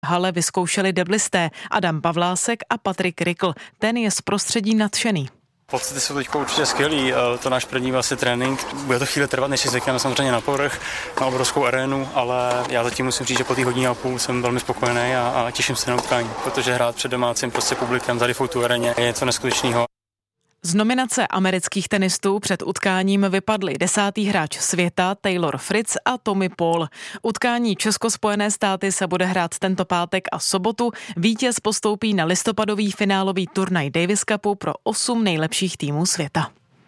hale vyzkoušeli deadlisté Adam Pavlásek a Patrik Rykl. Ten je z prostředí nadšený. Pocity jsou teď určitě skvělý, to náš první vlastně trénink. Bude to chvíli trvat, než si zvykneme samozřejmě na povrch, na obrovskou arénu, ale já zatím musím říct, že po té hodině a půl jsem velmi spokojený a těším se na utkání, protože hrát před domácím publikem tady v tu aréně je něco neskutečného. Z nominace amerických tenistů před utkáním vypadli 10. hráč světa Taylor Fritz a Tommy Paul. Utkání Česko-Spojené státy se bude hrát tento pátek a sobotu. Vítěz postoupí na listopadový finálový turnaj Davis Cupu pro 8 nejlepších týmů světa.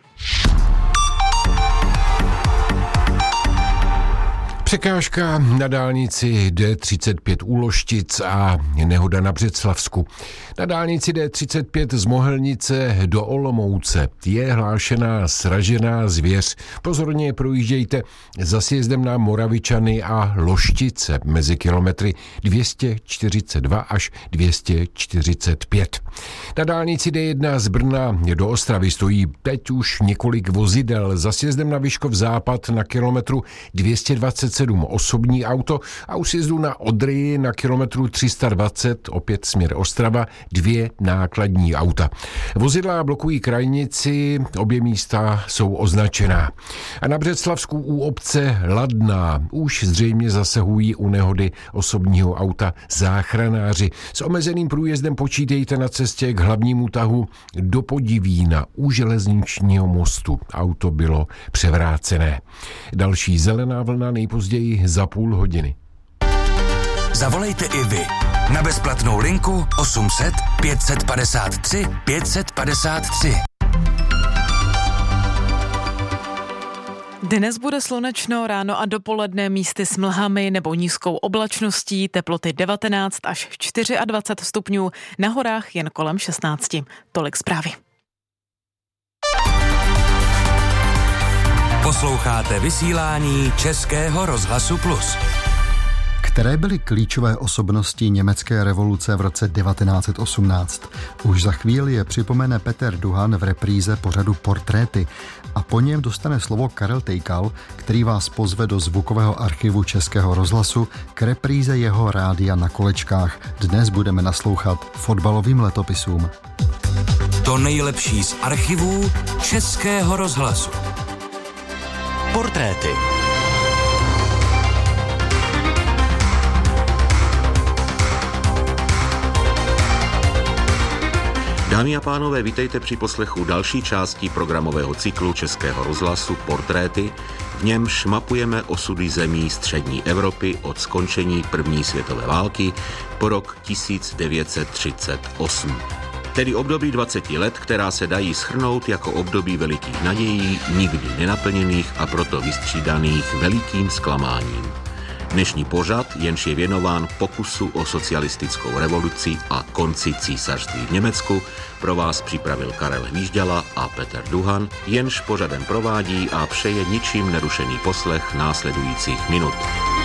Překážka na dálnici D35 u Loštic a nehoda na Břeclavsku. Na dálnici D35 z Mohelnice do Olomouce je hlášená sražená zvěř. Pozorně projíždějte za sjezdem na Moravičany a Loštice mezi kilometry 242 až 245. Na dálnici D1 z Brna do Ostravy stojí teď už několik vozidel. Za sjezdem na Vyškov Západ na kilometru 227 osobní auto a u sjezdu na Odry na kilometru 320, opět směr Ostrava, 2 nákladní auta. Vozidla blokují krajnici, obě místa jsou označená. A na Břeclavsku u obce Ladná už zřejmě zasahují u nehody osobního auta záchranáři. S omezeným průjezdem počítejte na cestě k hlavnímu tahu do Podivína u železničního mostu. Auto bylo převrácené. Další zelená vlna nejpozději za půl hodiny. Zavolejte i vy na bezplatnou linku 800 553 553. Dnes bude slunečno, ráno a dopoledne místy s mlhami nebo nízkou oblačností, teploty 19 až 24 stupňů, na horách jen kolem 16. Tolik zprávy. Posloucháte vysílání Českého rozhlasu Plus. Které byly klíčové osobnosti německé revoluce v roce 1918. Už za chvíli je připomene Peter Duhan v repríze pořadu Portréty a po něm dostane slovo Karel Tejkal, který vás pozve do zvukového archivu Českého rozhlasu k repríze jeho Rádia na kolečkách. Dnes budeme naslouchat fotbalovým letopisům. To nejlepší z archivů Českého rozhlasu. Portréty. Dámy a pánové, vítejte při poslechu další části programového cyklu Českého rozhlasu Portréty. V němž mapujeme osudy zemí střední Evropy od skončení první světové války po rok 1938. Tedy období 20 let, která se dají shrnout jako období velikých nadějí, nikdy nenaplněných a proto vystřídaných velikým zklamáním. Dnešní pořad, jenž je věnován pokusu o socialistickou revoluci a konci císařství v Německu, pro vás připravil Karel Hvížďala a Petr Duhan, jenž pořadem provádí a přeje ničím nerušený poslech následujících minut.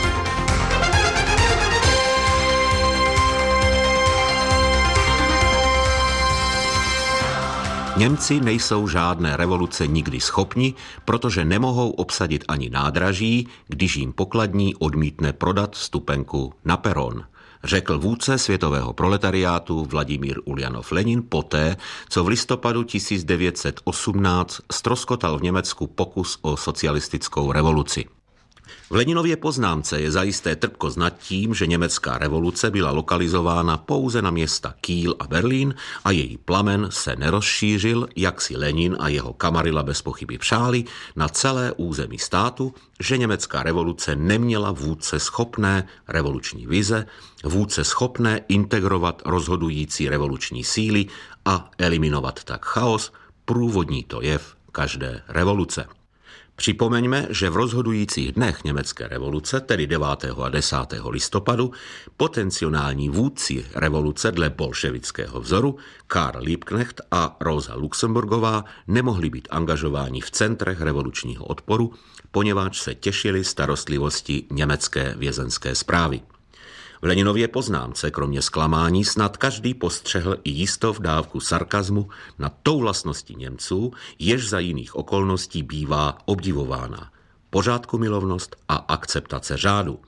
Němci nejsou žádné revoluce nikdy schopni, protože nemohou obsadit ani nádraží, když jim pokladní odmítne prodat vstupenku na peron, řekl vůdce světového proletariátu Vladimír Uljanov Lenin poté, co v listopadu 1918 ztroskotal v Německu pokus o socialistickou revoluci. V Leninově poznámce je zajisté trpko nad tím, že německá revoluce byla lokalizována pouze na města Kiel a Berlín a její plamen se nerozšířil, jak si Lenin a jeho kamarila bez pochyby přáli, na celé území státu, že německá revoluce neměla vůdce schopné revoluční vize, vůdce schopné integrovat rozhodující revoluční síly a eliminovat tak chaos, průvodní to jev každé revoluce. Připomeňme, že v rozhodujících dnech německé revoluce, tedy 9. a 10. listopadu, potenciální vůdci revoluce dle bolševického vzoru Karl Liebknecht a Rosa Luxemburgová nemohli být angažováni v centrech revolučního odporu, poněvadž se těšili starostlivosti německé vězenské správy. V Leninově poznámce kromě zklamání snad každý postřehl i jistou dávku sarkazmu nad tou vlastností Němců, jež za jiných okolností bývá obdivována. Pořádkumilovnost a akceptace řádu.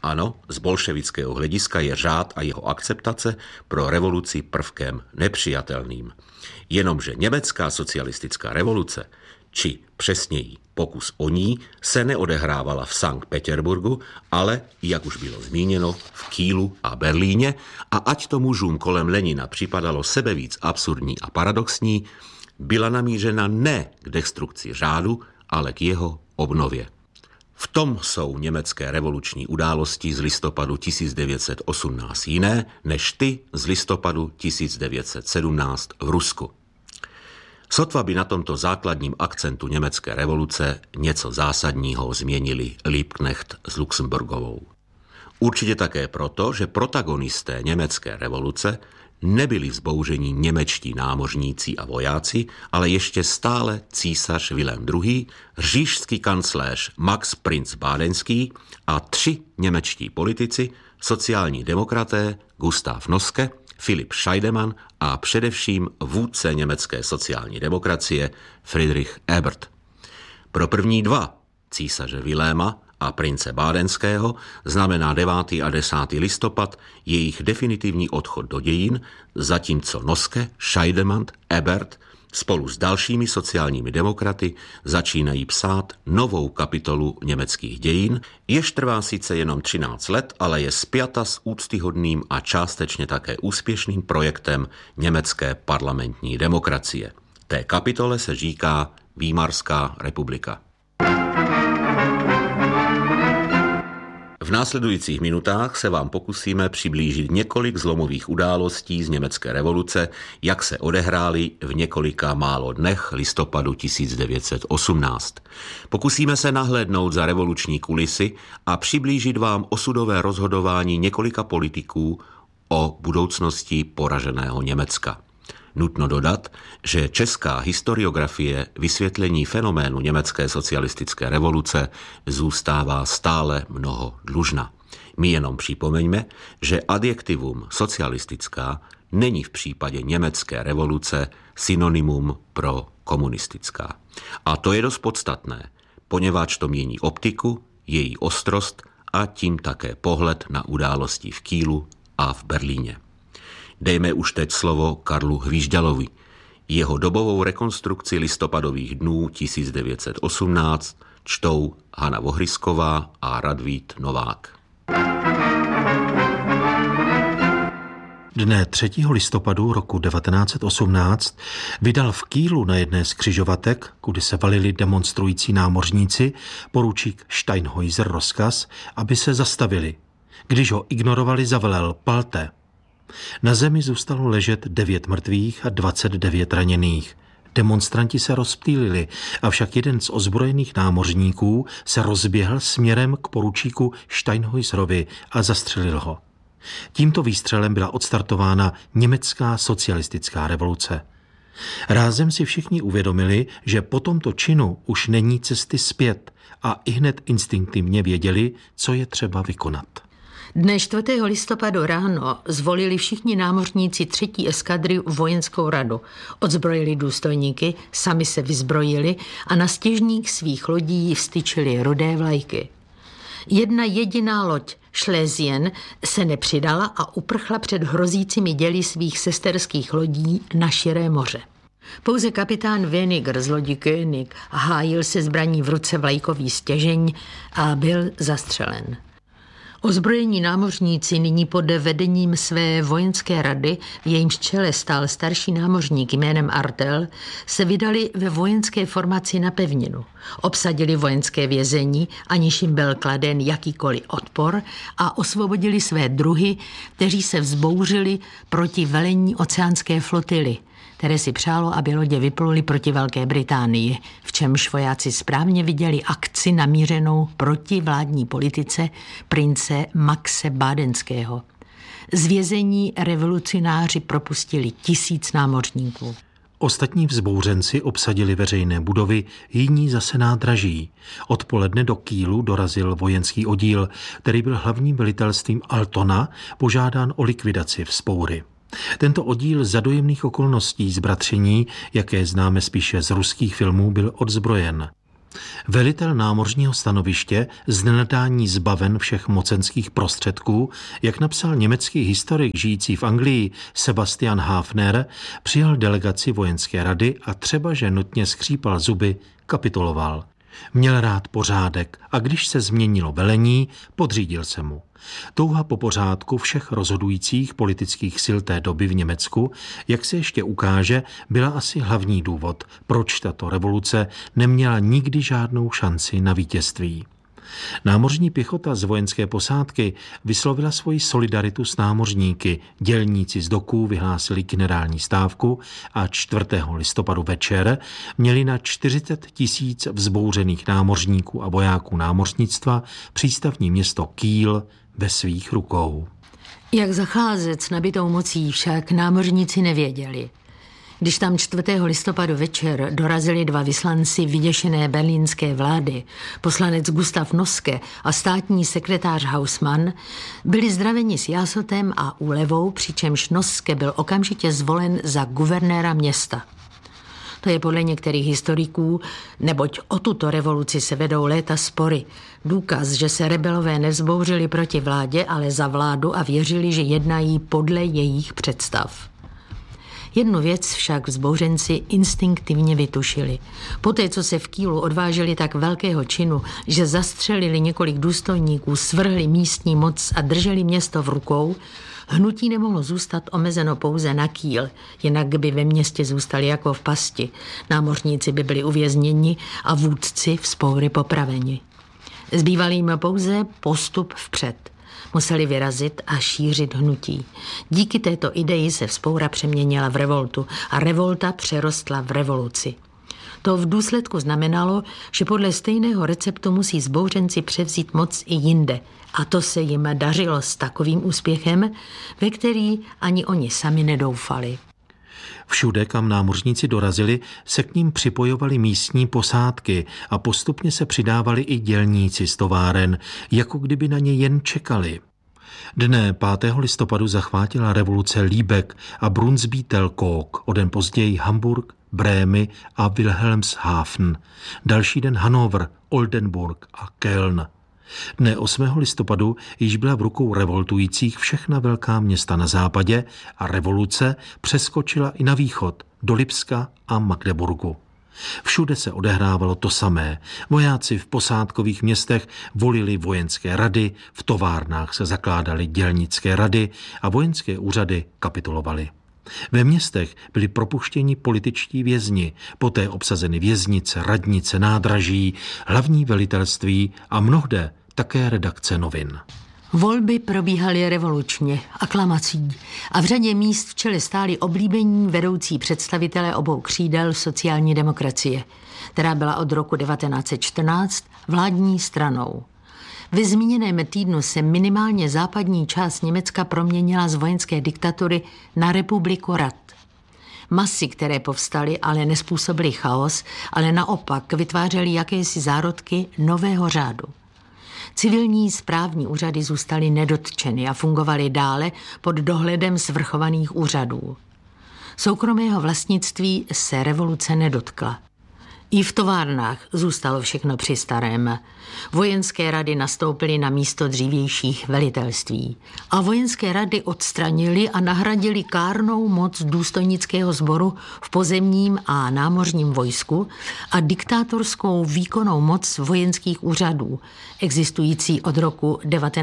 Ano, z bolševického hlediska je řád a jeho akceptace pro revoluci prvkem nepřijatelným. Jenomže německá socialistická revoluce, či přesněji pokus o ní, se neodehrávala v Sankt Petersburgu, ale, jak už bylo zmíněno, v Kielu a Berlíně, a ať to mužům kolem Lenina připadalo sebevíc absurdní a paradoxní, byla namířena ne k destrukci řádu, ale k jeho obnově. V tom jsou německé revoluční události z listopadu 1918 jiné než ty z listopadu 1917 v Rusku. Sotva by na tomto základním akcentu německé revoluce něco zásadního změnili Liebknecht s Luxemburgovou. Určitě také proto, že protagonisté německé revoluce nebyli vzbouření němečtí námořníci a vojáci, ale ještě stále císař Vilém II., říšský kancléř Max Prinz Bádenský a 3 němečtí politici, sociální demokraté Gustav Noske, Philipp Scheidemann a především vůdce německé sociální demokracie Friedrich Ebert. Pro první 2, císaře Viléma a prince Bádenského, znamená 9. a 10. listopad jejich definitivní odchod do dějin, zatímco Noske, Scheidemann, Ebert spolu s dalšími sociálními demokraty začínají psát novou kapitolu německých dějin, jež trvá sice jenom 13 let, ale je spjata s úctyhodným a částečně také úspěšným projektem německé parlamentní demokracie. Té kapitole se říká Výmarská republika. V následujících minutách se vám pokusíme přiblížit několik zlomových událostí z německé revoluce, jak se odehrály v několika málo dnech listopadu 1918. Pokusíme se nahlédnout za revoluční kulisy a přiblížit vám osudové rozhodování několika politiků o budoucnosti poraženého Německa. Nutno dodat, že česká historiografie vysvětlení fenoménu německé socialistické revoluce zůstává stále mnoho dlužna. My jenom připomeňme, že adjektivum socialistická není v případě německé revoluce synonymum pro komunistická. A to je dost podstatné, poněvadž to mění optiku, její ostrost a tím také pohled na události v Kielu a v Berlíně. Dejme už teď slovo Karlu Hvížďalovi. Jeho dobovou rekonstrukci listopadových dnů 1918 čtou Hana Vohrysková a Radvít Novák. Dne 3. listopadu roku 1918 vydal v Kielu na jedné z křižovatek, kudy se valili demonstrující námořníci, poručík Steinhäuser rozkaz, aby se zastavili. Když ho ignorovali, zavelel palte. Na zemi zůstalo ležet 9 mrtvých a 29 raněných. Demonstranti se rozptýlili, avšak jeden z ozbrojených námořníků se rozběhl směrem k poručíku Steinhäuserovi a zastřelil ho. Tímto výstřelem byla odstartována německá socialistická revoluce. Rázem si všichni uvědomili, že po tomto činu už není cesty zpět a ihned instinktivně věděli, co je třeba vykonat. Dne 4. listopadu ráno zvolili všichni námořníci 3. eskadry vojenskou radu. Odzbrojili důstojníky, sami se vyzbrojili a na stěžních svých lodí vstyčili rudé vlajky. Jedna jediná loď, Schlesien, se nepřidala a uprchla před hrozícími děly svých sesterských lodí na širé moře. Pouze kapitán Weniger z lodi König hájil se zbraní v ruce vlajkový stěžeň a byl zastřelen. Ozbrojení námořníci nyní pod vedením své vojenské rady, v jejímž čele stál starší námořník jménem Artel, se vydali ve vojenské formaci na pevninu. Obsadili vojenské vězení, aniž jim byl kladen jakýkoliv odpor, a osvobodili své druhy, kteří se vzbouřili proti velení oceánské flotily, které si přálo, aby lodě vypluly proti Velké Británii, v čemž vojáci správně viděli akci namířenou proti vládní politice prince Maxe Bádenského. Z vězení revolucionáři propustili 1000 námořníků. Ostatní vzbouřenci obsadili veřejné budovy, jiní zase nádraží. Odpoledne do Kielu dorazil vojenský oddíl, který byl hlavním velitelstvím Altona požádán o likvidaci vzpoury. Tento oddíl za dojemných okolností zbratření, jaké známe spíše z ruských filmů, byl odzbrojen. Velitel námořního stanoviště, z nenadání zbaven všech mocenských prostředků, jak napsal německý historik žijící v Anglii Sebastian Hafner, přijal delegaci vojenské rady a třeba, že nutně skřípal zuby, kapituloval. Měl rád pořádek a když se změnilo velení, podřídil se mu. Touha po pořádku všech rozhodujících politických sil té doby v Německu, jak se ještě ukáže, byla asi hlavní důvod, proč tato revoluce neměla nikdy žádnou šanci na vítězství. Námořní pěchota z vojenské posádky vyslovila svoji solidaritu s námořníky, dělníci z doků vyhlásili generální stávku a 4. listopadu večer měli na 40 000 vzbouřených námořníků a vojáků námořnictva přístavní město Kiel ve svých rukou. Jak zacházet s nabitou mocí však námořníci nevěděli. Když tam 4. listopadu večer dorazili 2 vyslanci vyděšené berlínské vlády, poslanec Gustav Noske a státní sekretář Hausmann, byli zdraveni s jásotem a úlevou, přičemž Noske byl okamžitě zvolen za guvernéra města. To je podle některých historiků, neboť o tuto revoluci se vedou léta spory. Důkaz, že se rebelové nevzbouřili proti vládě, ale za vládu a věřili, že jednají podle jejich představ. Jednu věc však vzbouřenci instinktivně vytušili. Poté, co se v Kielu odvážili tak velkého činu, že zastřelili několik důstojníků, svrhli místní moc a drželi město v rukou, hnutí nemohlo zůstat omezeno pouze na Kiel, jinak by ve městě zůstali jako v pasti. Námořníci by byli uvězněni a vůdci vzpoury popraveni. Zbýval jim pouze postup vpřed. Museli vyrazit a šířit hnutí. Díky této ideji se vzpoura přeměnila v revoltu a revolta přerostla v revoluci. To v důsledku znamenalo, že podle stejného receptu musí zbouřenci převzít moc i jinde. A to se jim dařilo s takovým úspěchem, ve který ani oni sami nedoufali. Všude, kam námořníci dorazili, se k ním připojovali místní posádky a postupně se přidávali i dělníci z továren, jako kdyby na ně jen čekali. Dne 5. listopadu zachvátila revoluce Lübeck a Brunsbüttel-Koog, o den později Hamburg, Brémy a Wilhelmshaven, další den Hannover, Oldenburg a Köln. Dne 8. listopadu již byla v rukou revoltujících všechna velká města na západě a revoluce přeskočila i na východ, do Lipska a Magdeburgu. Všude se odehrávalo to samé. Vojáci v posádkových městech volili vojenské rady, v továrnách se zakládaly dělnické rady a vojenské úřady kapitulovaly. Ve městech byli propuštěni političtí vězni, poté obsazeny věznice, radnice, nádraží, hlavní velitelství a mnohde také redakce novin. Volby probíhaly revolučně, aklamací a v řadě míst v čele stáli oblíbení vedoucí představitelé obou křídel sociální demokracie, která byla od roku 1914 vládní stranou. Ve zmíněném týdnu se minimálně západní část Německa proměnila z vojenské diktatury na republiku rad. Masy, které povstaly, ale nezpůsobily chaos, ale naopak vytvářely jakési zárodky nového řádu. Civilní správní úřady zůstaly nedotčeny a fungovaly dále pod dohledem svrchovaných úřadů. Soukromého vlastnictví se revoluce nedotkla. I v továrnách zůstalo všechno při starém. Vojenské rady nastoupily na místo dřívějších velitelství. A vojenské rady odstranili a nahradili kárnou moc důstojnického sboru v pozemním a námořním vojsku a diktátorskou výkonnou moc vojenských úřadů, existující od roku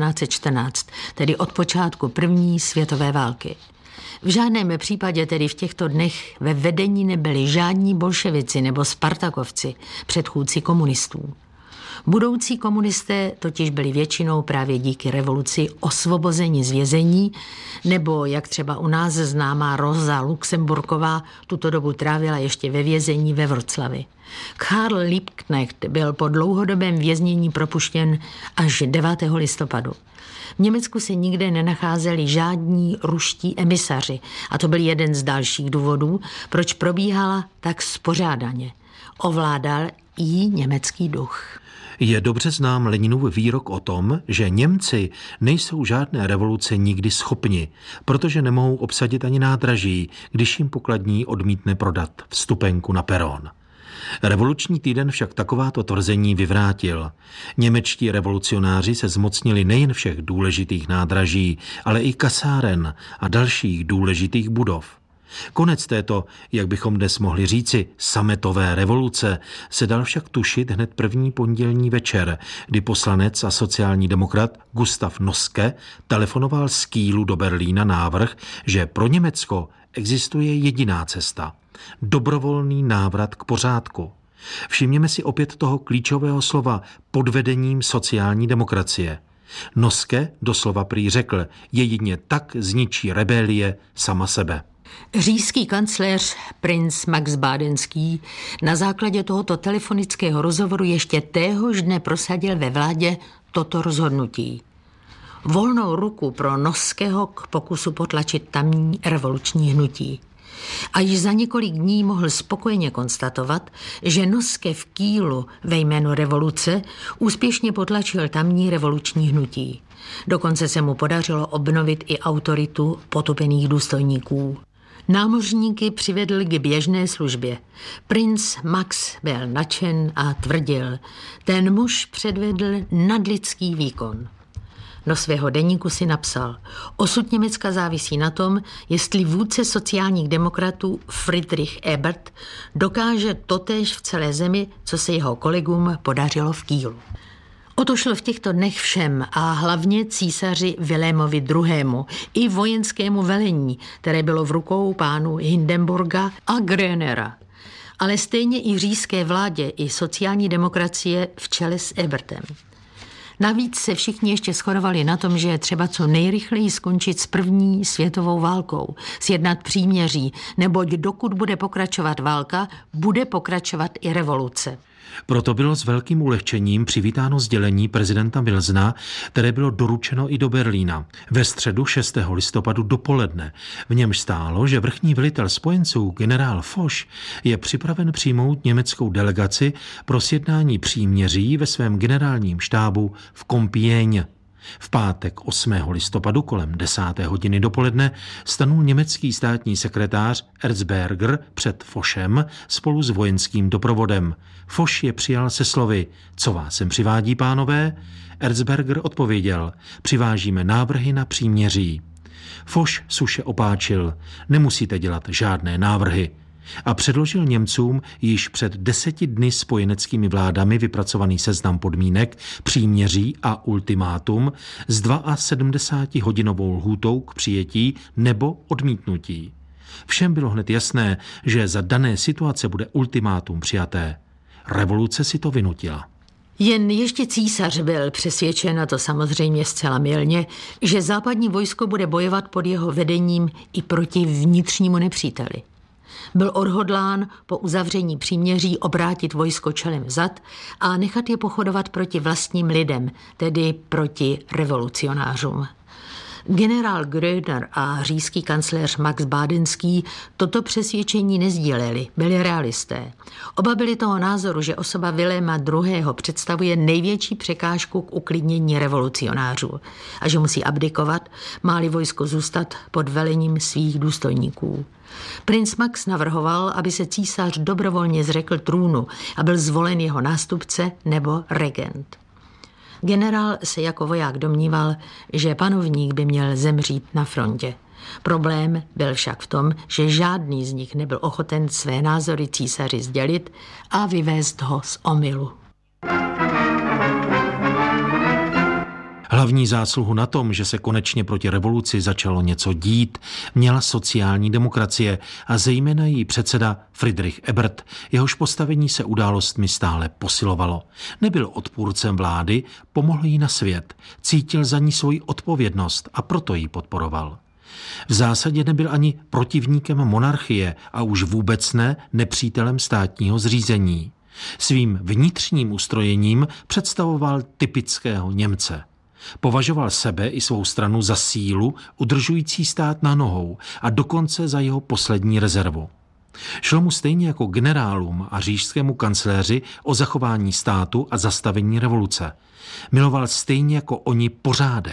1914, tedy od počátku první světové války. V žádném případě tedy v těchto dnech ve vedení nebyli žádní bolševici nebo spartakovci, předchůdci komunistů. Budoucí komunisté totiž byli většinou právě díky revoluci osvobozeni z vězení, nebo jak třeba u nás známá Rosa Luxemburková tuto dobu trávila ještě ve vězení ve Wroclawi. Karl Liebknecht byl po dlouhodobém věznění propuštěn až 9. listopadu. V Německu se nikde nenacházeli žádní ruští emisaři a to byl jeden z dalších důvodů, proč probíhala tak spořádaně. Ovládal i německý duch. Je dobře znám Leninův výrok o tom, že Němci nejsou žádné revoluce nikdy schopni, protože nemohou obsadit ani nádraží, když jim pokladní odmítne prodat vstupenku na peron. Revoluční týden však takováto tvrzení vyvrátil. Němečtí revolucionáři se zmocnili nejen všech důležitých nádraží, ale i kasáren a dalších důležitých budov. Konec této, jak bychom dnes mohli říci, sametové revoluce se dal však tušit hned první pondělní večer, kdy poslanec a sociální demokrat Gustav Noske telefonoval z Kielu do Berlína návrh, že pro Německo existuje jediná cesta – dobrovolný návrat k pořádku. Všimněme si opět toho klíčového slova pod vedením sociální demokracie. Noske doslova prý řekl, jedině tak zničí rebelie sama sebe. Říšský kancléř princ Max Bádenský na základě tohoto telefonického rozhovoru ještě téhož dne prosadil ve vládě toto rozhodnutí. Volnou ruku pro Noského k pokusu potlačit tamní revoluční hnutí. A již za několik dní mohl spokojeně konstatovat, že Noske v Kielu ve jménu revoluce úspěšně potlačil tamní revoluční hnutí. Dokonce se mu podařilo obnovit i autoritu potopených důstojníků. Námořníky přivedl k běžné službě. Princ Max byl nadšen a tvrdil, ten muž předvedl nadlidský výkon. Do svého deníku si napsal, osud Německa závisí na tom, jestli vůdce sociálních demokratů Friedrich Ebert dokáže totéž v celé zemi, co se jeho kolegům podařilo v Kielu. O to šlo v těchto dnech všem a hlavně císaři Vilémovi II. I vojenskému velení, které bylo v rukou pánů Hindenburga a Grönera. Ale stejně i říšské vládě, i sociální demokracie v čele s Ebertem. Navíc se všichni ještě shodovali na tom, že je třeba co nejrychleji skončit s první světovou válkou, sjednat příměří, neboť dokud bude pokračovat válka, bude pokračovat i revoluce. Proto bylo s velkým ulehčením přivítáno sdělení prezidenta Wilsona, které bylo doručeno i do Berlína. Ve středu 6. listopadu dopoledne v němž stálo, že vrchní velitel spojenců generál Foch je připraven přijmout německou delegaci pro sjednání příměří ve svém generálním štábu v Compiègne. V pátek 8. listopadu kolem 10. hodiny dopoledne stanul německý státní sekretář Erzberger před Fochem spolu s vojenským doprovodem. Foch je přijal se slovy, co vás sem přivádí, pánové? Erzberger odpověděl, přivážíme návrhy na příměří. Foch suše opáčil, nemusíte dělat žádné návrhy. A předložil Němcům již před 10 dny spojeneckými vládami vypracovaný seznam podmínek, příměří a ultimátum s 72hodinovou lhůtou k přijetí nebo odmítnutí. Všem bylo hned jasné, že za dané situace bude ultimátum přijaté. Revoluce si to vynutila. Jen ještě císař byl přesvědčen, a to samozřejmě zcela mylně, že západní vojsko bude bojovat pod jeho vedením i proti vnitřnímu nepříteli. Byl odhodlán po uzavření příměří obrátit vojsko čelem vzad a nechat je pochodovat proti vlastním lidem, tedy proti revolucionářům. Generál Gröner a říšský kancléř Max Bádenský toto přesvědčení nesdíleli, byli realisté. Oba byli toho názoru, že osoba Viléma II. Představuje největší překážku k uklidnění revolucionářů a že musí abdikovat, má-li vojsko zůstat pod velením svých důstojníků. Princ Max navrhoval, aby se císař dobrovolně zřekl trůnu a byl zvolen jeho nástupce nebo regent. Generál se jako voják domníval, že panovník by měl zemřít na frontě. Problém byl však v tom, že žádný z nich nebyl ochoten své názory císaři sdělit a vyvést ho z omylu. Hlavní zásluhu na tom, že se konečně proti revoluci začalo něco dít, měla sociální demokracie a zejména její předseda Friedrich Ebert, jehož postavení se událostmi stále posilovalo. Nebyl odpůrcem vlády, pomohl jí na svět, cítil za ní svoji odpovědnost a proto ji podporoval. V zásadě nebyl ani protivníkem monarchie a už vůbec ne nepřítelem státního zřízení. Svým vnitřním ustrojením představoval typického Němce. Považoval sebe i svou stranu za sílu udržující stát na nohou a dokonce za jeho poslední rezervu. Šlo mu stejně jako generálům a říšskému kancléři o zachování státu a zastavení revoluce. Miloval stejně jako oni pořádek.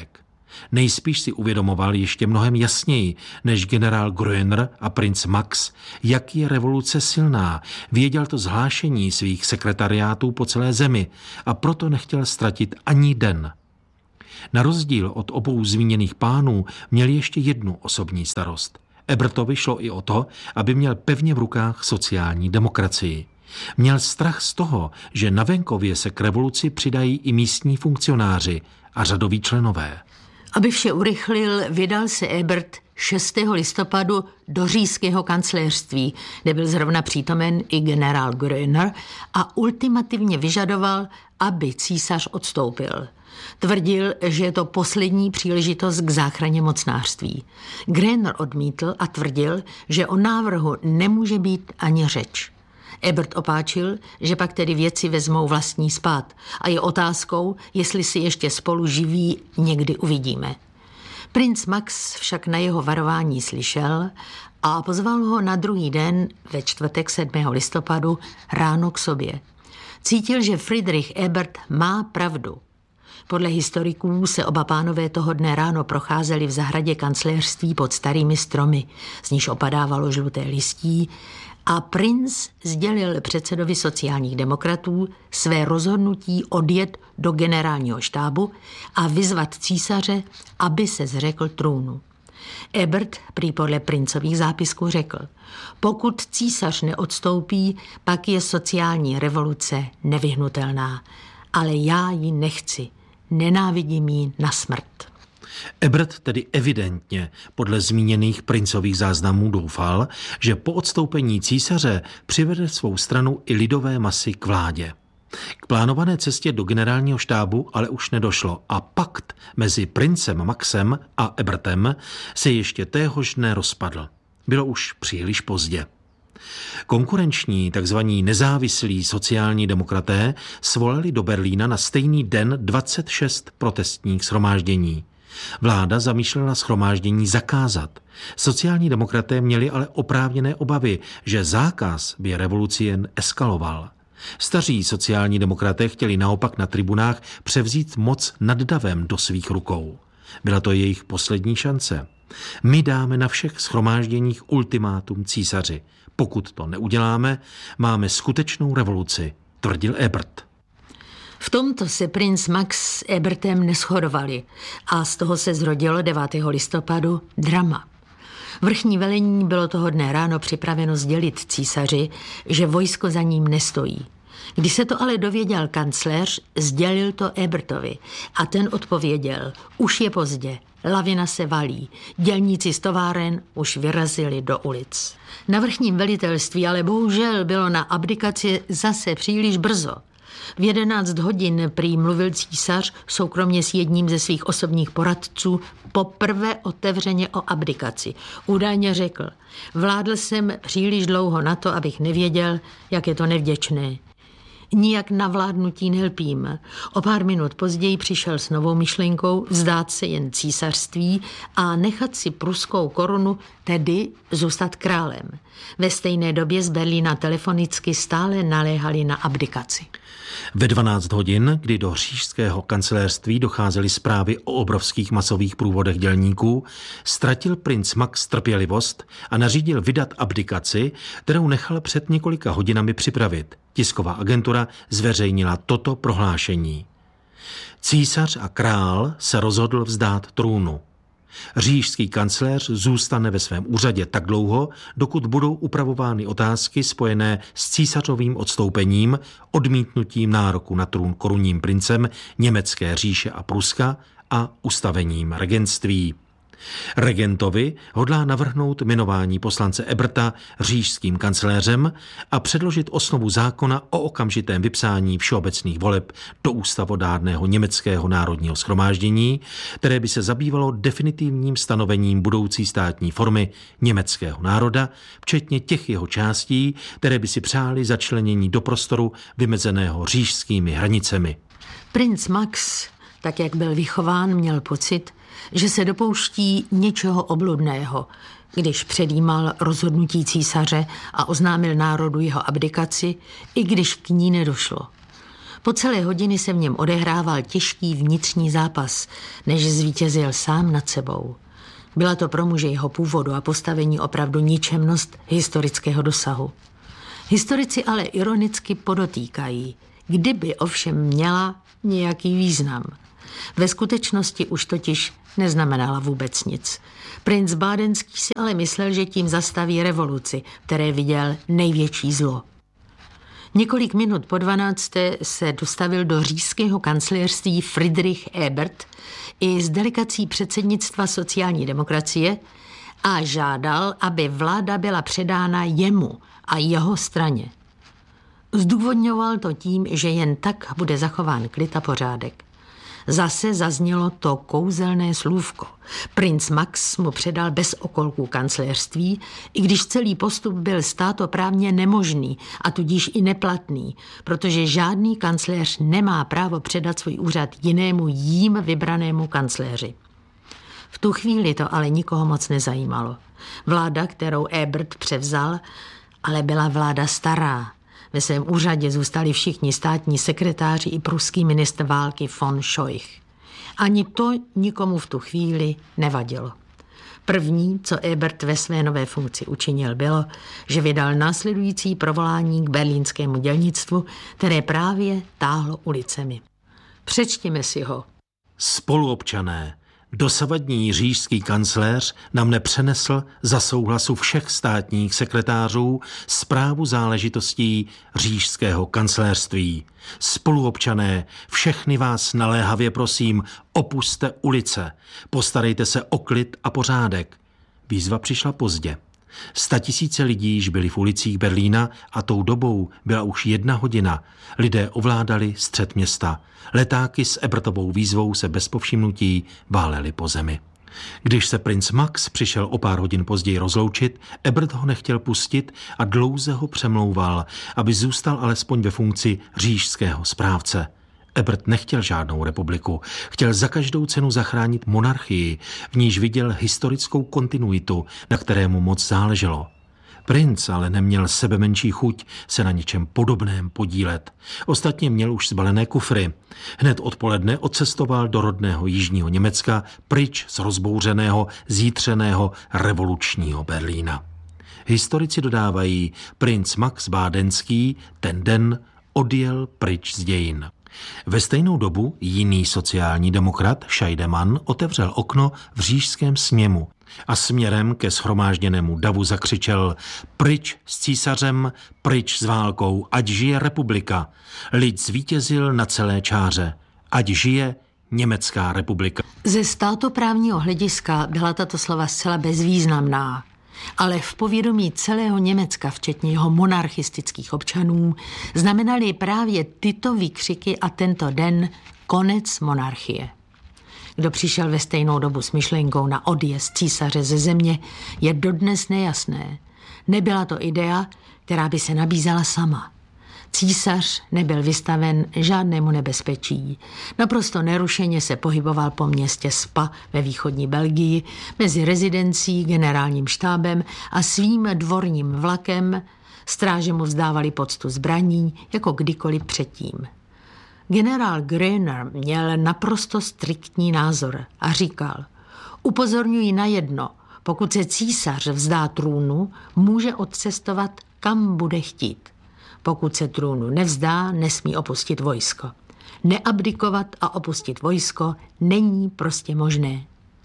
Nejspíš si uvědomoval ještě mnohem jasněji než generál Gröner a princ Max, jak je revoluce silná. Věděl to z hlášení svých sekretariátů po celé zemi a proto nechtěl ztratit ani den. Na rozdíl od obou zmíněných pánů měl ještě jednu osobní starost. Ebertovi šlo i o to, aby měl pevně v rukách sociální demokracii. Měl strach z toho, že na venkově se k revoluci přidají i místní funkcionáři a řadoví členové. Aby vše urychlil, vydal se Ebert 6. listopadu do říšského kancléřství, kde byl zrovna přítomen i generál Gröner, a ultimativně vyžadoval, aby císař odstoupil. Tvrdil, že je to poslední příležitost k záchraně mocnářství. Gröner odmítl a tvrdil, že o návrhu nemůže být ani řeč. Ebert opáčil, že pak tedy věci vezmou vlastní spád a je otázkou, jestli si ještě spolu živí někdy uvidíme. Princ Max však na jeho varování slyšel a pozval ho na druhý den ve čtvrtek 7. listopadu ráno k sobě. Cítil, že Friedrich Ebert má pravdu. Podle historiků se oba pánové toho dne ráno procházeli v zahradě kancléřství pod starými stromy, z níž opadávalo žluté listí, a princ sdělil předsedovi sociálních demokratů své rozhodnutí odjet do generálního štábu a vyzvat císaře, aby se zřekl trůnu. Ebert prý podle princových zápisků řekl: pokud císař neodstoupí, pak je sociální revoluce nevyhnutelná, ale já ji nechci, nenávidím ji na smrt. Ebert tedy evidentně podle zmíněných princových záznamů doufal, že po odstoupení císaře přivede svou stranu i lidové masy k vládě. K plánované cestě do generálního štábu ale už nedošlo a pakt mezi princem Maxem a Ebertem se ještě téhož dne rozpadl. Bylo už příliš pozdě. Konkurenční, takzvaní nezávislí sociální demokraté svolali do Berlína na stejný den 26 protestních shromáždění. Vláda zamýšlela shromáždění zakázat. Sociální demokraté měli ale oprávněné obavy, že zákaz by revoluci jen eskaloval. Staří sociální demokraté chtěli naopak na tribunách převzít moc nad davem do svých rukou. Byla to jejich poslední šance. My dáme na všech shromážděních ultimátum císaři. Pokud to neuděláme, máme skutečnou revoluci, tvrdil Ebert. V tomto se princ Max s Ebertem neshodovali a z toho se zrodilo 9. listopadu drama. Vrchní velení bylo toho dne ráno připraveno sdělit císaři, že vojsko za ním nestojí. Když se to ale dověděl kancléř, sdělil to Ebertovi a ten odpověděl: už je pozdě, lavina se valí, dělníci z továren už vyrazili do ulic. Na vrchním velitelství ale bohužel bylo na abdikaci zase příliš brzo. V 11 hodin prý mluvil císař soukromně s jedním ze svých osobních poradců poprvé otevřeně o abdikaci. Údajně řekl: vládl jsem příliš dlouho na to, abych nevěděl, jak je to nevděčné. Nijak na vládnutí nelpím. O pár minut později přišel s novou myšlenkou vzdát se jen císařství a nechat si pruskou korunu, tedy zůstat králem. Ve stejné době z Berlína telefonicky stále naléhali na abdikaci. Ve 12 hodin, kdy do říšského kancelářství docházely zprávy o obrovských masových průvodech dělníků, ztratil princ Max trpělivost a nařídil vydat abdikaci, kterou nechal před několika hodinami připravit. Tisková agentura zveřejnila toto prohlášení: císař a král se rozhodl vzdát trůnu. Říšský kancléř zůstane ve svém úřadě tak dlouho, dokud budou upravovány otázky spojené s císařovým odstoupením, odmítnutím nároku na trůn korunním princem Německé říše a Pruska a ustavením regentství. Regentovi hodlá navrhnout jmenování poslance Eberta říšským kancléřem a předložit osnovu zákona o okamžitém vypsání všeobecných voleb do ústavodárného německého národního shromáždění, které by se zabývalo definitivním stanovením budoucí státní formy německého národa, včetně těch jeho částí, které by si přáli začlenění do prostoru vymezeného říšskými hranicemi. Princ Max, tak jak byl vychován, měl pocit, že se dopouští něčeho obludného, když předjímal rozhodnutí císaře a oznámil národu jeho abdikaci, i když k ní nedošlo. Po celé hodiny se v něm odehrával těžký vnitřní zápas, než zvítězil sám nad sebou. Byla to pro muže jeho původu a postavení opravdu ničemnost historického dosahu. Historici ale ironicky podotýkají, kdyby ovšem měla nějaký význam. Ve skutečnosti už totiž neznamenala vůbec nic. Princ Bádenský si ale myslel, že tím zastaví revoluci, které viděl největší zlo. Několik minut po 12. se dostavil do říšského kancléřství Friedrich Ebert i s delegací předsednictva sociální demokracie a žádal, aby vláda byla předána jemu a jeho straně. Zdůvodňoval to tím, že jen tak bude zachován klid a pořádek. Zase zaznělo to kouzelné slůvko. Princ Max mu předal bez okolků kancléřství, i když celý postup byl státoprávně nemožný a tudíž i neplatný, protože žádný kancléř nemá právo předat svůj úřad jinému jím vybranému kancléři. V tu chvíli to ale nikoho moc nezajímalo. Vláda, kterou Ebert převzal, ale byla vláda stará. Ve svém úřadě zůstali všichni státní sekretáři i pruský ministr války von Scheuch. Ani to nikomu v tu chvíli nevadilo. První, co Ebert ve své nové funkci učinil, bylo, že vydal následující provolání k berlínskému dělnictvu, které právě táhlo ulicemi. Přečtěme si ho. Spoluobčané, dosavadní říšský kancléř nám nepřenesl za souhlasu všech státních sekretářů správu záležitostí říšského kancléřství. Spoluobčané, všechny vás naléhavě prosím, opusťte ulice, postarejte se o klid a pořádek. Výzva přišla pozdě. 100 000 lidí již byli v ulicích Berlína a tou dobou byla už 1 hodina. Lidé ovládali střed města. Letáky s Ebertovou výzvou se bez povšimnutí válely po zemi. Když se princ Max přišel o pár hodin později rozloučit, Ebert ho nechtěl pustit a dlouze ho přemlouval, aby zůstal alespoň ve funkci říšského správce. Ebert nechtěl žádnou republiku, chtěl za každou cenu zachránit monarchii, v níž viděl historickou kontinuitu, na kterému moc záleželo. Princ ale neměl sebemenší chuť se na něčem podobném podílet. Ostatně měl už zbalené kufry. Hned odpoledne odcestoval do rodného jižního Německa pryč z rozbouřeného, zítřeného revolučního Berlína. Historici dodávají, princ Max Bádenský ten den odjel pryč z dějin. Ve stejnou dobu jiný sociální demokrat Scheidemann otevřel okno v říšském sněmu a směrem ke shromážděnému davu zakřičel: pryč s císařem, pryč s válkou, ať žije republika. Lid zvítězil na celé čáře, ať žije Německá republika. Ze státoprávního hlediska byla tato slova zcela bezvýznamná, ale v povědomí celého Německa, včetně jeho monarchistických občanů, znamenaly právě tyto výkřiky a tento den konec monarchie. Kdo přišel ve stejnou dobu s myšlenkou na odjezd císaře ze země, je dodnes nejasné. Nebyla to idea, která by se nabízela sama. Císař nebyl vystaven žádnému nebezpečí. Naprosto nerušeně se pohyboval po městě Spa ve východní Belgii mezi rezidencí, generálním štábem a svým dvorním vlakem. Stráže mu vzdávali poctu zbraní jako kdykoliv předtím. Generál Gröner měl naprosto striktní názor a říkal: upozorňuji na jedno, pokud se císař vzdá trůnu, může odcestovat kam bude chtít. Pokud se trůnu nevzdá, nesmí opustit vojsko. Neabdikovat a opustit vojsko není prostě možné.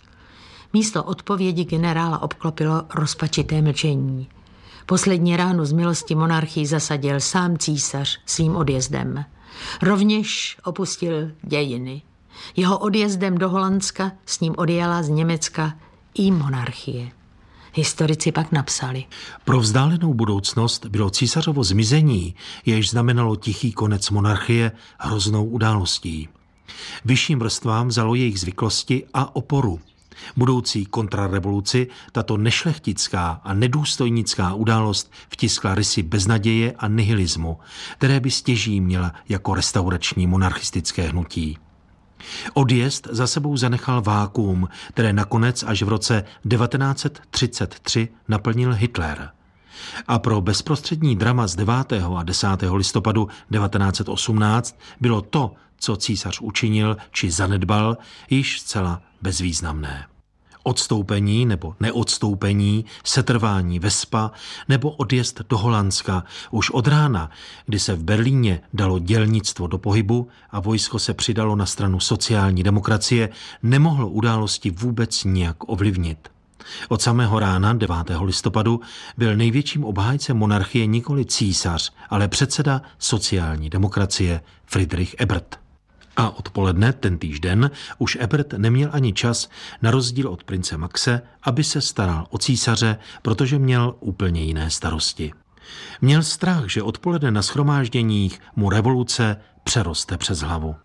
Místo odpovědi generála obklopilo rozpačité mlčení. Poslední ránu z milosti monarchii zasadil sám císař svým odjezdem. Rovněž opustil dějiny. Jeho odjezdem do Holandska s ním odjela z Německa i monarchie. Historici pak napsali: pro vzdálenou budoucnost bylo císařovo zmizení, jež znamenalo tichý konec monarchie, hroznou událostí. Vyšším vrstvám vzalo jejich zvyklosti a oporu. Budoucí kontrarevoluci tato nešlechtická a nedůstojnická událost vtiskla rysy beznaděje a nihilismu, které by stěží měla jako restaurační monarchistické hnutí. Odjezd za sebou zanechal vákuum, které nakonec až v roce 1933 naplnil Hitler. A pro bezprostřední drama z 9. a 10. listopadu 1918 bylo to, co císař učinil či zanedbal, již zcela bezvýznamné. Odstoupení nebo neodstoupení, setrvání ve Spa nebo odjezd do Holandska už od rána, kdy se v Berlíně dalo dělnictvo do pohybu a vojsko se přidalo na stranu sociální demokracie, nemohlo události vůbec nijak ovlivnit. Od samého rána 9. listopadu byl největším obhájcem monarchie nikoli císař, ale předseda sociální demokracie Friedrich Ebert. A odpoledne tentýž den už Ebert neměl ani čas, na rozdíl od prince Maxe, aby se staral o císaře, protože měl úplně jiné starosti. Měl strach, že odpoledne na shromážděních mu revoluce přeroste přes hlavu.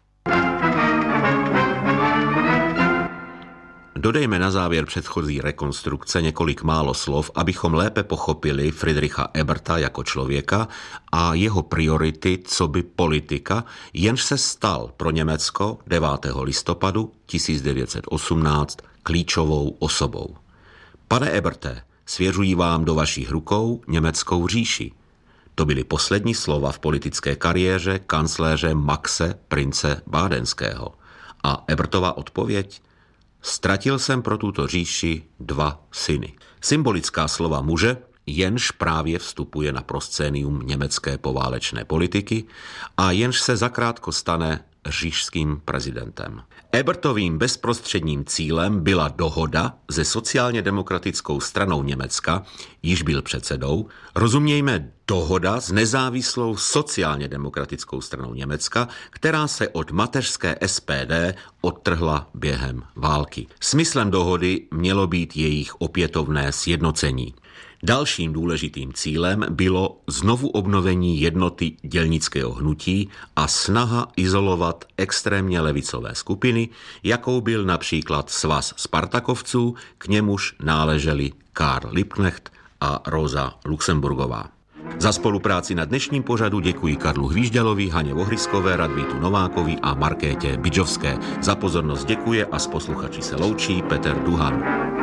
Dodejme na závěr předchozí rekonstrukce několik málo slov, abychom lépe pochopili Friedricha Eberta jako člověka a jeho priority coby politika, jenž se stal pro Německo 9. listopadu 1918 klíčovou osobou. Pane Eberte, svěřuji vám do vašich rukou německou říši. To byly poslední slova v politické kariéře kancléře Maxe, prince Bádenského. A Ebertova odpověď? Ztratil jsem pro tuto říši 2 syny. Symbolická slova muže, jenž právě vstupuje na proscénium německé poválečné politiky a jenž se zakrátko stane říšským prezidentem. Ebertovým bezprostředním cílem byla dohoda se sociálně demokratickou stranou Německa, již byl předsedou, rozumějme dohoda s nezávislou sociálně demokratickou stranou Německa, která se od mateřské SPD odtrhla během války. Smyslem dohody mělo být jejich opětovné sjednocení. Dalším důležitým cílem bylo znovu obnovení jednoty dělnického hnutí a snaha izolovat extrémně levicové skupiny, jakou byl například Svaz Spartakovců, k němuž náleželi Karl Liebknecht a Rosa Luxemburgová. Za spolupráci na dnešním pořadu děkuji Karlu Hvížďalovi, Haně Vohryskové, Radvítu Novákovi a Markétě Bidžovské. Za pozornost děkuje a s posluchači se loučí Petr Duhan.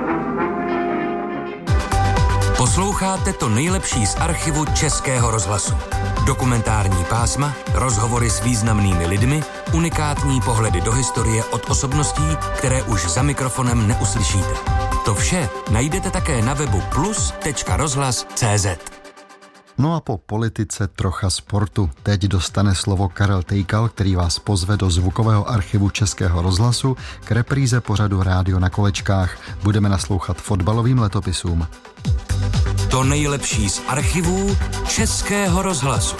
Posloucháte to nejlepší z archivu Českého rozhlasu. Dokumentární pásma, rozhovory s významnými lidmi, unikátní pohledy do historie od osobností, které už za mikrofonem neuslyšíte. To vše najdete také na webu plus.rozhlas.cz. No a po politice trocha sportu. Teď dostane slovo Karel Tejkal, který vás pozve do zvukového archivu Českého rozhlasu k repríze pořadu Rádio na kolečkách. Budeme naslouchat fotbalovým letopisům. To nejlepší z archivů Českého rozhlasu.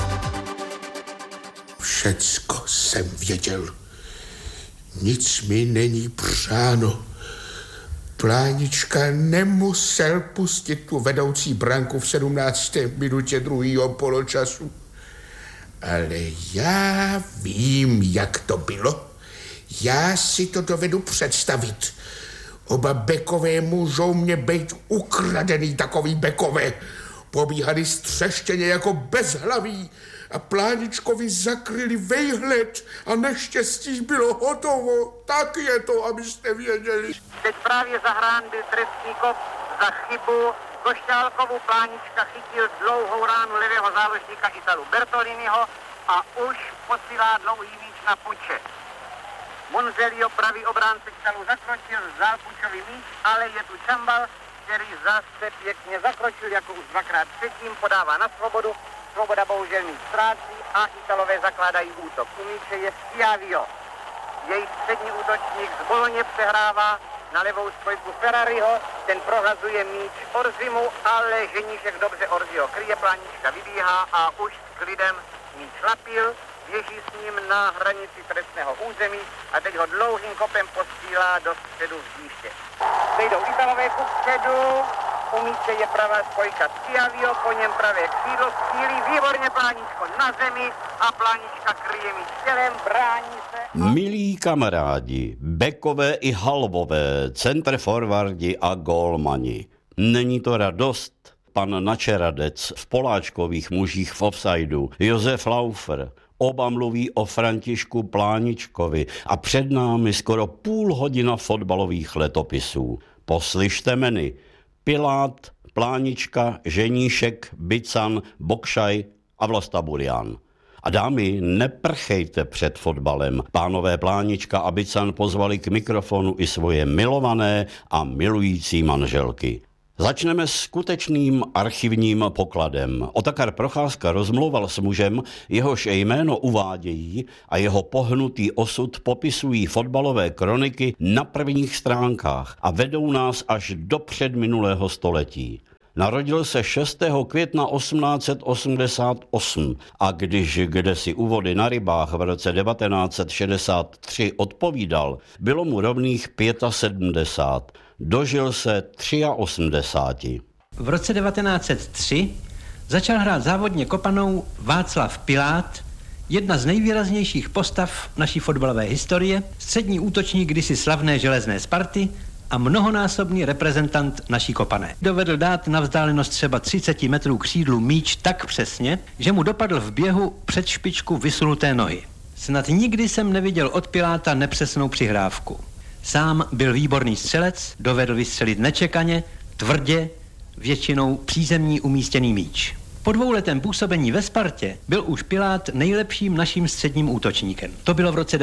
Všecko jsem věděl. Nic mi není přáno. Plánička nemusel pustit tu vedoucí branku v 17. minutě druhého poločasu. Ale já vím, jak to bylo. Já si to dovedu představit. Oba bekové můžou mě být ukradený, takový bekové. Pobíhali střeštěně jako bezhlaví a Pláničkovi zakryli vejhled a neštěstí bylo hotovo. Tak je to, abyste věděli. Teď právě zahrán byl trestní kop za chybu. Košťálkovu Plánička chytil dlouhou ránu levého záložníka Italu Bertoliniho a už posílá dlouhý míč na Puče. Monzelio, pravý obránce Italu, zakročil, vzal Pučový míč, ale je tu Čambal, který zase pěkně zakročil, jako už 2krát předtím, podává na Svobodu. Svoboda bohužel míč ztrácí a Italové zakládají útok. U míče je Schiavio. Jejich střední útočník z Boloně přehrává na levou spojku Ferrariho, ten prohazuje míč Orzimu, ale ženíšek dobře Orziho kryje, Plánička vybíhá a už s klidem míč lapil, běží s ním na hranici trestného území a teď ho dlouhým kopem posílá do středu hřiště. Sejdou Italové ku středu, u míče je pravá spojka Schiavio, po něm pravé křídlo, střílí výborně Pláničko na zemi a Plánička kryje míč tělem, brání se. Milí kamarádi, bekové i halvové, centrforwardi a gólmani. Není to radost? Pan Načeradec v Poláčkových mužích v offsideu, Josef Laufer, oba mluví o Františku Pláničkovi a před námi skoro půl hodina fotbalových letopisů. Poslyšte meny. Pilát, Plánička, Ženíšek, Bican, Bokšaj a Vlasta Burian. A dámy, neprchejte před fotbalem. Pánové Plánička a Bican pozvali k mikrofonu i svoje milované a milující manželky. Začneme skutečným archivním pokladem. Otakar Procházka rozmlouval s mužem, jehož jméno uvádějí a jeho pohnutý osud popisují fotbalové kroniky na prvních stránkách a vedou nás až do předminulého století. Narodil se 6. května 1888 a když kdesi u vody na rybách v roce 1963 odpovídal, bylo mu rovných 75. Dožil se 83. V roce 1903 začal hrát závodně kopanou Václav Pilát, jedna z nejvýraznějších postav naší fotbalové historie, střední útočník kdysi slavné Železné Sparty a mnohonásobný reprezentant naší kopané. Dovedl dát na vzdálenost třeba 30 metrů křídlu míč tak přesně, že mu dopadl v běhu před špičku vysunuté nohy. Snad nikdy jsem neviděl od Piláta nepřesnou přihrávku. Sám byl výborný střelec, dovedl vystřelit nečekaně, tvrdě, většinou přízemní umístěný míč. Po dvouletém působení ve Spartě byl už Pilát nejlepším naším středním útočníkem. To bylo v roce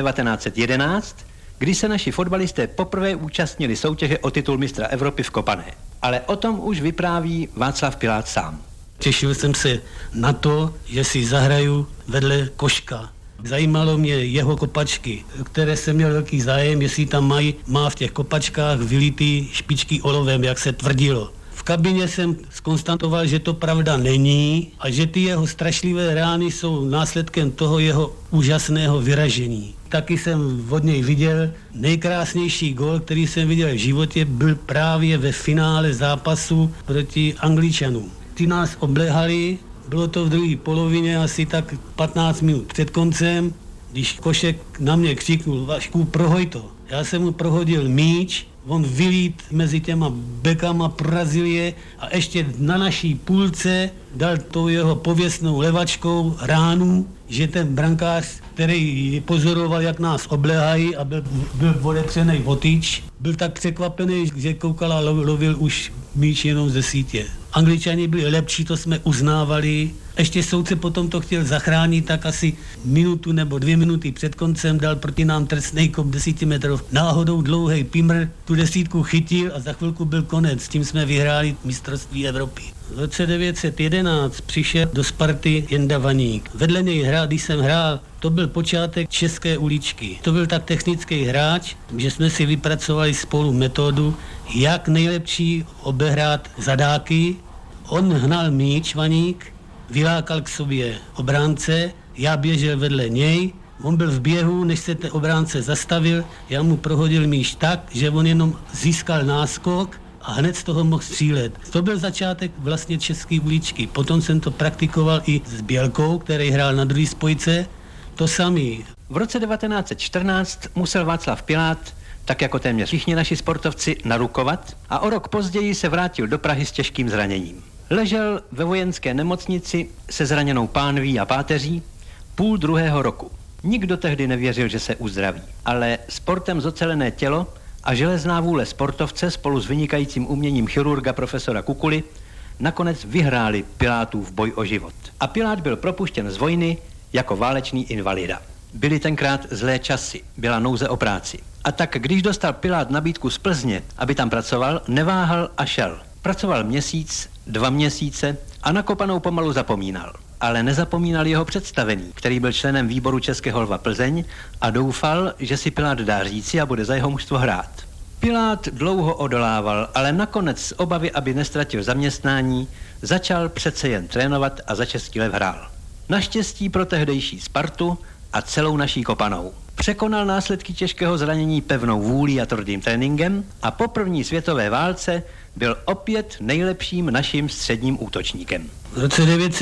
1911, kdy se naši fotbalisté poprvé účastnili soutěže o titul mistra Evropy v kopané. Ale o tom už vypráví Václav Pilát sám. Těšil jsem se na to, že si zahraju vedle Koška. Zajímalo mě jeho kopačky, které jsem měl velký zájem, jestli tam má v těch kopačkách vylitý špičky olovem, jak se tvrdilo. V kabině jsem zkonstatoval, že to pravda není a že ty jeho strašlivé rány jsou následkem toho jeho úžasného vyražení. Taky jsem od něj viděl nejkrásnější gól, který jsem viděl v životě, byl právě ve finále zápasu proti Angličanům. Ty nás obléhali, bylo to v druhé polovině asi tak 15 minut před koncem, když Košek na mě křiknul: Vašku, prohoj to. Já jsem mu prohodil míč, on vylít mezi těma bekama, prorazil je a ještě na naší půlce dal tou jeho pověstnou levačkou ránu, že ten brankář, který pozoroval, jak nás obléhají a byl odepřený o tyč, byl tak překvapený, že koukal a lovil už míč jenom ze sítě. Angličani byli lepší, to jsme uznávali. Ještě soudce potom to chtěl zachránit, tak asi minutu nebo 2 minuty před koncem dal proti nám trestnej kop 10 metrů. Náhodou dlouhý Pimr tu desítku chytil a za chvilku byl konec. S tím jsme vyhráli mistrovství Evropy. V roce 1911 přišel do Sparty Jenda Vaník. Vedle něj když jsem hrál, to byl počátek České uličky. To byl tak technický hráč, že jsme si vypracovali spolu metodu, jak nejlepší obehrát zadáky. On hnal míč, Vaník, vylákal k sobě obránce, já běžel vedle něj, on byl v běhu, než se ten obránce zastavil, já mu prohodil míč tak, že on jenom získal náskok a hned z toho mohl střílet. To byl začátek vlastně České uličky. Potom jsem to praktikoval i s Bělkou, který hrál na druhé spojce, to samý. V roce 1914 musel Václav Pilát, tak jako téměř všichni naši sportovci, narukovat a o rok později se vrátil do Prahy s těžkým zraněním. Ležel ve vojenské nemocnici se zraněnou pánví a páteří půl druhého roku. Nikdo tehdy nevěřil, že se uzdraví, ale sportem zocelené tělo a železná vůle sportovce spolu s vynikajícím uměním chirurga profesora Kukuly nakonec vyhráli Pilátův boj o život. A Pilát byl propuštěn z vojny jako válečný invalida. Byly tenkrát zlé časy, byla nouze o práci. A tak, když dostal Pilát nabídku z Plzně, aby tam pracoval, neváhal a šel. Pracoval měsíc, 2 měsíce a na kopanou pomalu zapomínal. Ale nezapomínal jeho představený, který byl členem výboru Českého lva Plzeň a doufal, že si Pilát dá říci a bude za jeho mužstvo hrát. Pilát dlouho odolával, ale nakonec z obavy, aby nestratil zaměstnání, začal přece jen trénovat a za Český lev hrál. Naštěstí pro tehdejší Spartu a celou naší kopanou. Překonal následky těžkého zranění pevnou vůlí a tvrdým tréninkem a po první světové válce byl opět nejlepším naším středním útočníkem. V roce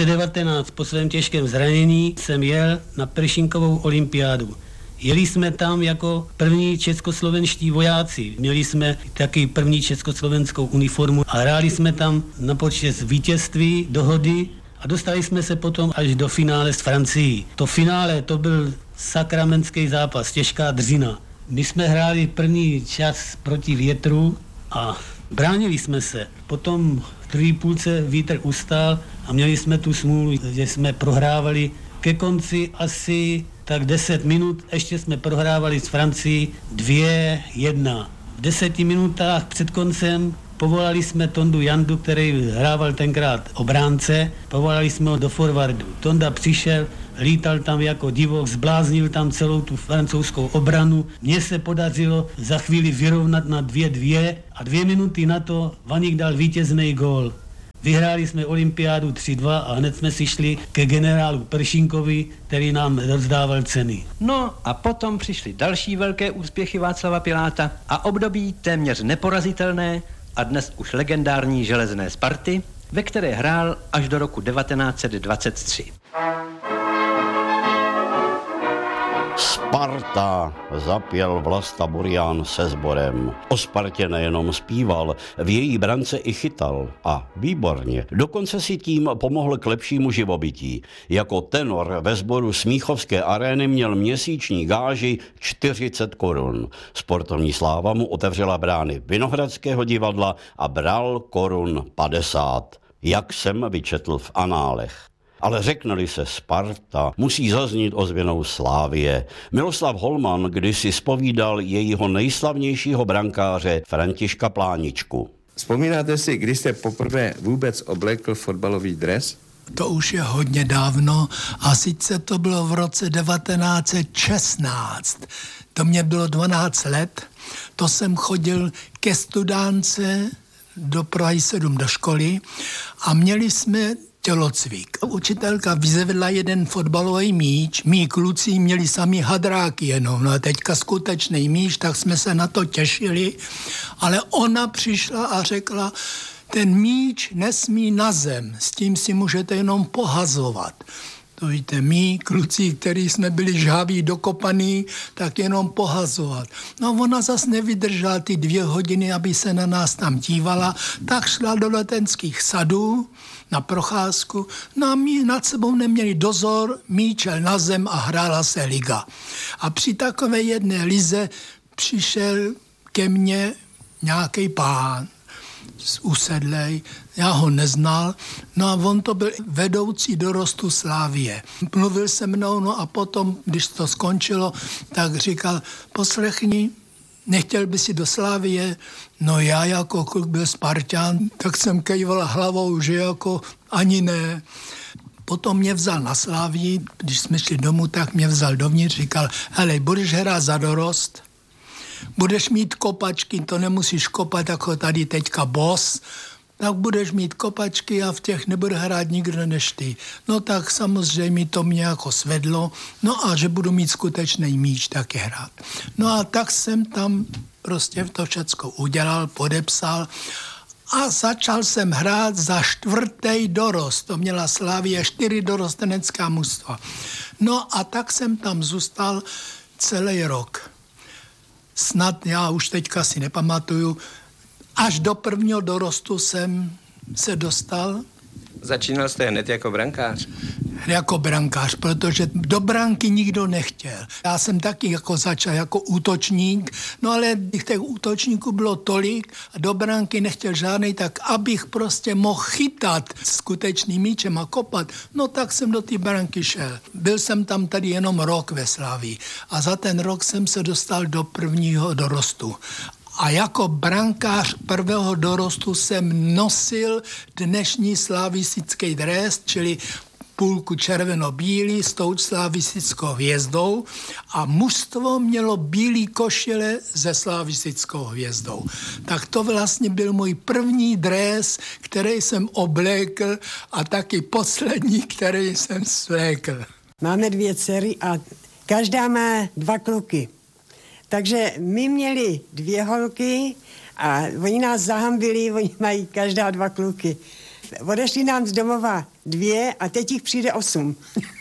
1919 po svém těžkém zranění jsem jel na Peršinkovou olympiádu. Jeli jsme tam jako první českoslovenští vojáci. Měli jsme taky první československou uniformu a hráli jsme tam na počest vítězství, dohody a dostali jsme se potom až do finále s Francií. To finále, to byl sakramentský zápas, těžká dřina. My jsme hráli první čas proti větru a Bránili jsme se. Potom v druhé půlce vítr ustál a měli jsme tu smůlu, že jsme prohrávali ke konci asi tak 10 minut, ještě jsme prohrávali s Francií 2-1. V 10 minutách před koncem povolali jsme Tondu Jandu, který hrával tenkrát obránce, povolali jsme ho do forwardu. Tonda přišel, lítal tam jako divok, zbláznil tam celou tu francouzskou obranu. Mně se podařilo za chvíli vyrovnat na 2-2 a 2 minuty na to Vaník dal vítězný gól. Vyhráli jsme olympiádu 3-2 a hned jsme si šli ke generálu Peršínkovi, který nám rozdával ceny. No a potom přišly další velké úspěchy Václava Piláta a období téměř neporazitelné a dnes už legendární železné Sparty, ve které hrál až do roku 1923. Sparta, zapěl Vlasta Burian se sborem. O Spartě nejenom zpíval, v její brance i chytal. A výborně. Dokonce si tím pomohl k lepšímu živobytí. Jako tenor ve sboru Smíchovské arény měl měsíční gáži 40 korun. Sportovní sláva mu otevřela brány Vinohradského divadla a bral korun 50. Jak jsem vyčetl v análech. Ale řekne-li se Sparta, musí zaznít ozvěnou Slávie. Miloslav Holman kdysi zpovídal jejího nejslavnějšího brankáře Františka Pláničku. Vzpomínáte si, kdy jste poprvé vůbec oblekl fotbalový dres? To už je hodně dávno a sice to bylo v roce 1916. To mě bylo 12 let. To jsem chodil ke studánce do Prahy 7 do školy a měli jsme tělocvik. Učitelka vyzvedla jeden fotbalový míč, mí kluci měli sami hadráky jenom, no a teďka skutečný míč, tak jsme se na to těšili, ale ona přišla a řekla, ten míč nesmí na zem, s tím si můžete jenom pohazovat. To víte, my, kluci, který jsme byli žhaví, dokopaný, tak jenom pohazovat. No ona zas nevydržela ty 2 hodiny, aby se na nás tam dívala, tak šla do letenských sadů na procházku. No a my nad sebou neměli dozor, míčel na zem a hrála se liga. A při takové jedné lize přišel ke mně nějaký pán, usedlej, já ho neznal, no a on to byl vedoucí dorostu Slávie. Mluvil se mnou, no a potom, když to skončilo, tak říkal, poslechni, nechtěl by si do Slávie? No já jako kluk byl Sparťan, tak jsem kejval hlavou, že jako ani ne. Potom mě vzal na Slávii, když jsme šli domů, tak mě vzal dovnitř, říkal, hele, budeš hrát za dorost? Budeš mít kopačky, to nemusíš kopat jako tady teďka boss, tak budeš mít kopačky a v těch nebude hrát nikdo než ty. No tak samozřejmě to mě jako svedlo, no a že budu mít skutečný míč taky hrát. No a tak jsem tam prostě to všecko udělal, podepsal a začal jsem hrát za 4. dorost. To měla Slavie 4 dorostenecká mužstva. No a tak jsem tam zůstal celý rok. Snad já už teďka si nepamatuju, až do 1. dorostu jsem se dostal. Začínal jste hned jako brankář? Jako brankář, protože do branky nikdo nechtěl. Já jsem taky jako začal jako útočník, no ale těch útočníků bylo tolik a do branky nechtěl žádnej, tak abych prostě mohl chytat skutečným míčem a kopat, no tak jsem do té branky šel. Byl jsem tam tady jenom rok ve Slavii a za ten rok jsem se dostal do 1. dorostu. A jako brankář 1. dorostu jsem nosil dnešní slavistický dres, čili půlku červeno-bílý s tou slavistickou hvězdou a mužstvo mělo bílý košile se slavistickou hvězdou. Tak to vlastně byl můj první dres, který jsem oblékl a taky poslední, který jsem svlékl. Máme 2 dcery a každá má 2 kluky. Takže my měli 2 holky a oni nás zahambili, oni mají každá 2 kluky. Odešli nám z domova 2 a teď jich přijde 8.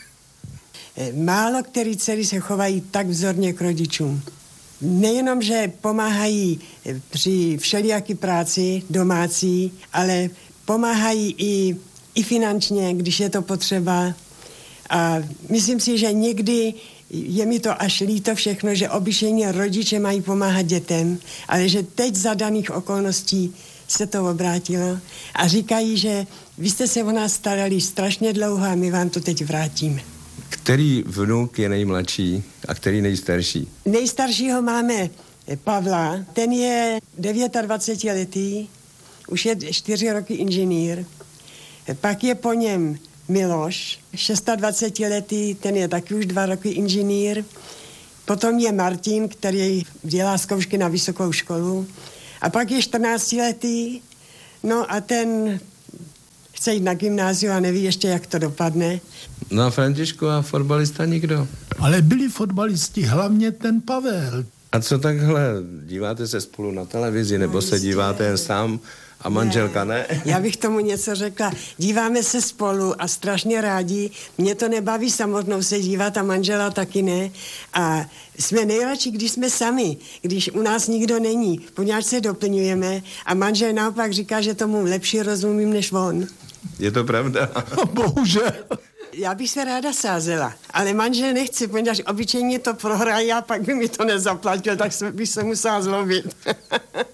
Málo který dcery se chovají tak vzorně k rodičům. Nejenom, že pomáhají při všelijaký práci domácí, ale pomáhají i finančně, když je to potřeba. A myslím si, že někdy je mi to až líto všechno, že obyčejně rodiče mají pomáhat dětem, ale že teď za daných okolností se to obrátilo a říkají, že vy jste se o nás starali strašně dlouho a my vám to teď vrátíme. Který vnuk je nejmladší a který nejstarší? Nejstaršího máme Pavla, ten je 29letý, už je 4 roky inženýr. Pak je po něm Miloš, 26letý, ten je taky už 2 roky inženýr. Potom je Martin, který dělá zkoušky na vysokou školu. A pak je 14letý, no a ten chce jít na gymnázium a neví ještě, jak to dopadne. No a Františku, a fotbalista nikdo? Ale byli fotbalisti, hlavně ten Pavel. A co takhle? Díváte se spolu na televizi, nebo se díváte jen sám a manželka ne? Já bych tomu něco řekla. Díváme se spolu a strašně rádi. Mě to nebaví samotnou se dívat a manžela taky ne. A jsme nejradši, když jsme sami, když u nás nikdo není. Poněvadž se doplňujeme a manžel naopak říká, že tomu lepší rozumím než on. Je to pravda? Bohužel. Já bych se ráda sázela, ale manžel nechce, poněvadž obyčejně to prohraje a pak by mi to nezaplatil, tak bych se musela zlobit.